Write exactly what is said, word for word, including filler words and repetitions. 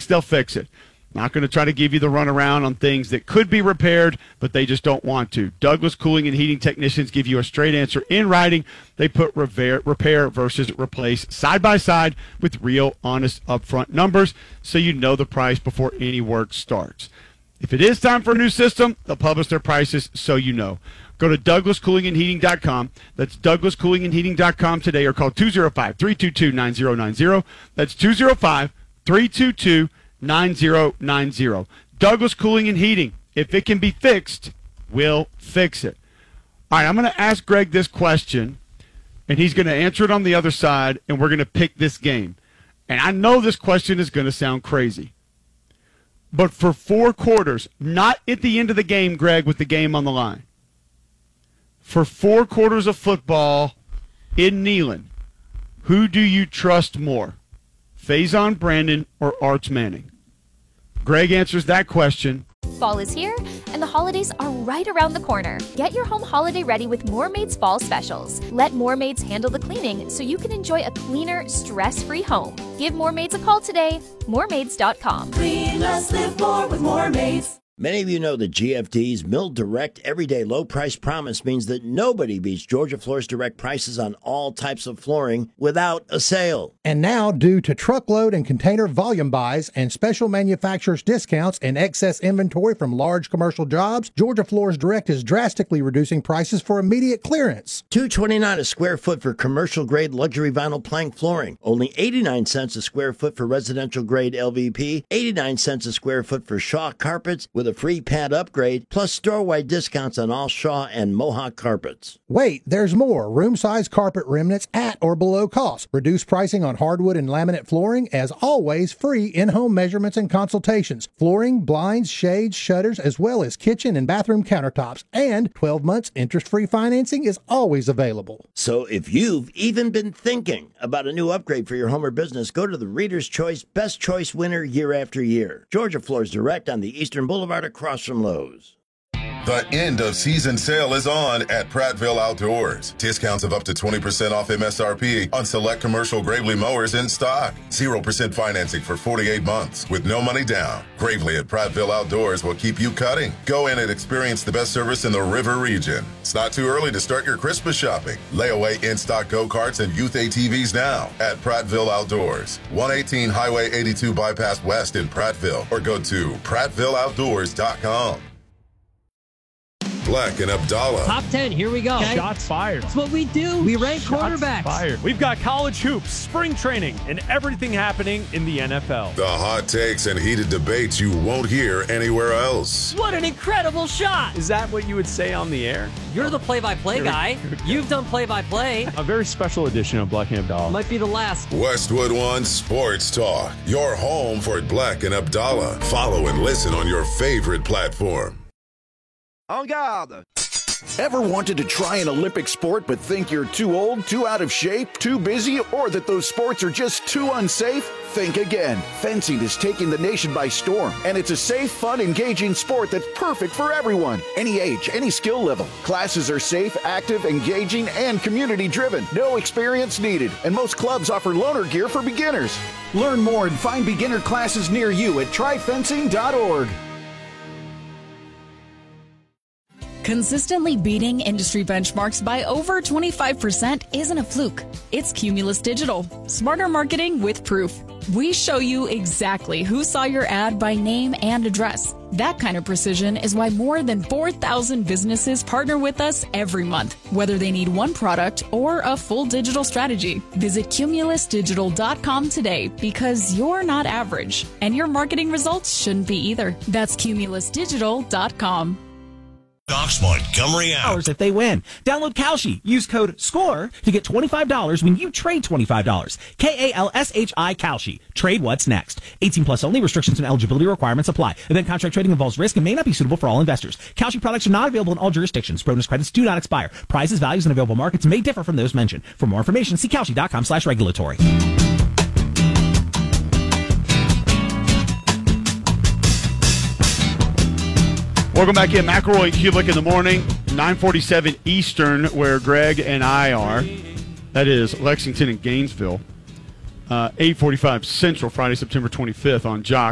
fix, they'll fix it. Not going to try to give you the runaround on things that could be repaired, but they just don't want to. Douglas Cooling and Heating Technicians give you a straight answer in writing. They put repair, repair versus replace side by side with real, honest, upfront numbers, so you know the price before any work starts. If it is time for a new system, they'll publish their prices so you know. Go to douglas cooling and heating dot com. That's douglas cooling and heating dot com today, or call two oh five, three two two, nine oh nine oh. That's two oh five, three two two, nine oh nine oh. Douglas Cooling and Heating. If it can be fixed, we'll fix it. All right, I'm going to ask Greg this question, and he's going to answer it on the other side, and we're going to pick this game. And I know this question is going to sound crazy. But for four quarters, not at the end of the game, Greg, with the game on the line, for four quarters of football in Neyland, who do you trust more, Faison Brandon or Arch Manning? Greg answers that question. Fall is here, and the holidays are right around the corner. Get your home holiday ready with Moormaid's Fall Specials. Let Moormaids handle the cleaning so you can enjoy a cleaner, stress-free home. Give Moormaids a call today. moormaids dot com. Clean less, live more with Moormaids. Many of you know that G F D's Mill Direct Everyday Low Price Promise means that nobody beats Georgia Floors Direct prices on all types of flooring without a sale. And now, due to truckload and container volume buys and special manufacturers' discounts and excess inventory from large commercial jobs, Georgia Floors Direct is drastically reducing prices for immediate clearance. two dollars and twenty-nine cents a square foot for commercial-grade luxury vinyl plank flooring. Only eighty-nine cents a square foot for residential-grade L V P. eighty-nine cents a square foot for Shaw carpets with a free pad upgrade, plus store-wide discounts on all Shaw and Mohawk carpets. Wait, there's more. Room-size carpet remnants at or below cost. Reduced pricing on hardwood and laminate flooring. As always, free in-home measurements and consultations. Flooring, blinds, shades, shutters, as well as kitchen and bathroom countertops. And twelve months interest-free financing is always available. So if you've even been thinking about a new upgrade for your home or business, go to the Reader's Choice Best Choice winner year after year. Georgia Floors Direct on the Eastern Boulevard across from Lowe's. The end of season sale is on at Prattville Outdoors. Discounts of up to twenty percent off M S R P on select commercial Gravely mowers in stock. zero percent financing for forty-eight months with no money down. Gravely at Prattville Outdoors will keep you cutting. Go in and experience the best service in the River region. It's not too early to start your Christmas shopping. Layaway in-stock go-karts and youth A T Vs now at Prattville Outdoors. one eighteen Highway eighty-two Bypass West in Prattville, or go to prattville outdoors dot com. Black and Abdallah. Top ten, here we go. Okay. Shots fired. That's what we do. We rank Shots quarterbacks. Fired. We've got college hoops, spring training, and everything happening in the N F L. The hot takes and heated debates you won't hear anywhere else. What an incredible shot. Is that what you would say on the air? You're the play-by-play guy. You've done play-by-play. A very special edition of Black and Abdallah. Might be the last. Westwood One Sports Talk. Your home for Black and Abdallah. Follow and listen on your favorite platform. En garde. Ever wanted to try an Olympic sport but think you're too old, too out of shape, too busy, or that those sports are just too unsafe? Think again. Fencing is taking the nation by storm, and it's a safe, fun, engaging sport that's perfect for everyone. Any age, any skill level. Classes are safe, active, engaging, and community-driven. No experience needed, and most clubs offer loaner gear for beginners. Learn more and find beginner classes near you at try fencing dot org. Consistently beating industry benchmarks by over twenty-five percent isn't a fluke. It's Cumulus Digital. Smarter marketing with proof. We show you exactly who saw your ad by name and address. That kind of precision is why more than four thousand businesses partner with us every month, whether they need one product or a full digital strategy. Visit cumulus digital dot com today, because you're not average, and your marketing results shouldn't be either. That's cumulus digital dot com. Doc's Montgomery hours if they win. Download Kalshi. Use code SCORE to get twenty-five dollars when you trade twenty-five dollars. K A L S H I Kalshi. Trade what's next. eighteen plus only. Restrictions and eligibility requirements apply. Event contract trading involves risk and may not be suitable for all investors. Kalshi products are not available in all jurisdictions. Bonus credits do not expire. Prices, values, and available markets may differ from those mentioned. For more information, see Kalshi dot com slash regulatory. Welcome back in. McElroy and Kubelik in the morning, nine forty-seven Eastern, where Greg and I are. That is Lexington and Gainesville. Uh, eight forty-five Central, Friday, September twenty-fifth on Jock.